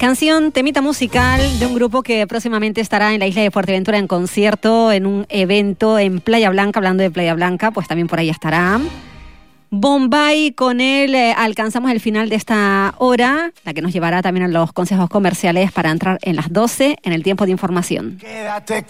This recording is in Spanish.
Canción, temita musical de un grupo que próximamente estará en la isla de Fuerteventura en concierto, en un evento en Playa Blanca. Hablando de Playa Blanca, pues también por ahí estará. Bombay, con él alcanzamos el final de esta hora, la que nos llevará también a los consejos comerciales para entrar en las 12 en el tiempo de información. Quédate